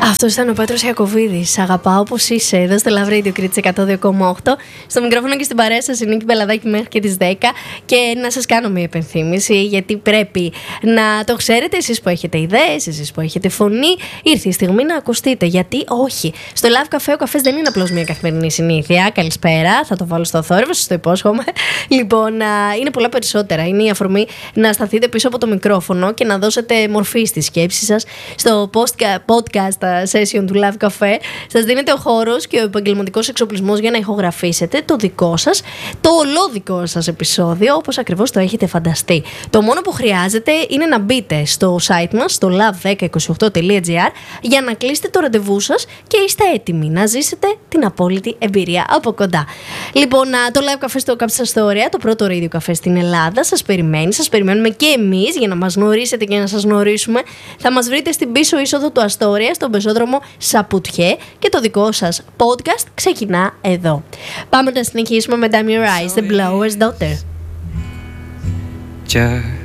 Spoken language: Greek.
Αυτός ήταν ο Πέτρος Ιακωβίδης. Αγαπάω όπως είσαι. Εδώ στο Love Radio Κρήτης 102,8. Στο μικρόφωνο και στην παρέα σας η Νίκη Μπελαδάκη μέχρι και τις 10. Και να σας κάνω μια υπενθύμηση, γιατί πρέπει να το ξέρετε εσείς που έχετε ιδέες, εσείς που έχετε φωνή. Ήρθε η στιγμή να ακουστείτε. Γιατί όχι. Στο Love Café ο καφές δεν είναι απλώς μια καθημερινή συνήθεια. Καλησπέρα. Θα το βάλω στο θόρυβο, σας το υπόσχομαι. Λοιπόν, είναι πολλά περισσότερα. Είναι η αφορμή να σταθείτε πίσω από το μικρόφωνο και να δώσετε μορφή στη σκέψη σας. Στο podcast session του Love Café σας δίνεται ο χώρος και ο επαγγελματικός εξοπλισμός για να ηχογραφήσετε το δικό σας, το ολόδικό σας επεισόδιο, όπως ακριβώς το έχετε φανταστεί. Το μόνο που χρειάζεται είναι να μπείτε στο site μας, στο love1028.gr, για να κλείσετε το ραντεβού σας και είστε έτοιμοι να ζήσετε την απόλυτη εμπειρία από κοντά. Λοιπόν, το Live Café στο Κάψα Storia, το πρώτο radio καφέ στην Ελλάδα, σας περιμένει. Σας περιμένουμε και εμείς για να μας γνωρίσετε και να σας γνωρίσουμε. Θα μας βρείτε στην πίσω είσοδο του Αστόρια, στον πεζόδρομο Σαπουτιέ, και το δικό σας podcast ξεκινά εδώ. Πάμε να συνεχίσουμε με Damien Rice, The Blower's Daughter.